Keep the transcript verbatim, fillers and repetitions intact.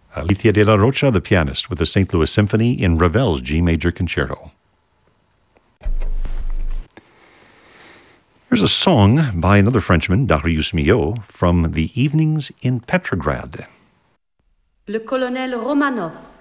Alicia de la Rocha, the pianist, with the Saint Louis Symphony in Ravel's G major concerto. Here's a song by another Frenchman, Darius Milhaud, from the Evenings in Petrograd. Le colonel Romanov.